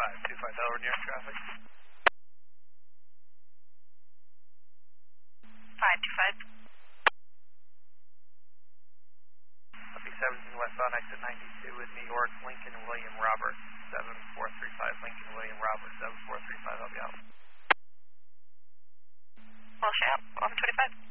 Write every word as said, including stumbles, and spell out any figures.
five two five Delaware, New York traffic. five two five. Copy seventeen westbound exit ninety-two with New York, Lincoln, William Roberts, seven four three five, Lincoln, William Roberts, seven four three five, I'll be out. Well, shut up, eleven twenty-five.